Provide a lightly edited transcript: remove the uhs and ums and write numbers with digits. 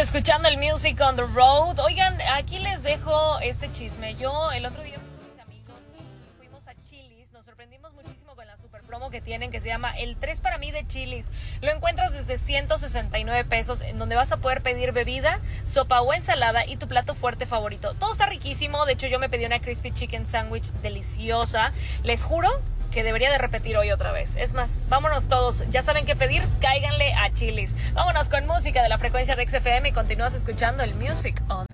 escuchando el Music on the Road. Oigan, aquí les dejo este chisme. Yo el otro día fui con mis amigos y fuimos a Chili's. Nos sorprendimos muchísimo con la super promo que tienen, que se llama el 3 para mí de Chili's. Lo encuentras desde 169 pesos, en donde vas a poder pedir bebida, sopa o ensalada y tu plato fuerte favorito. Todo está riquísimo. De hecho, yo me pedí una crispy chicken sandwich deliciosa. Les juro que debería de repetir hoy otra vez. Es más, vámonos todos. Ya saben qué pedir, cáiganle a Chili's. Vámonos con música de la frecuencia de XFM y continúas escuchando el Music on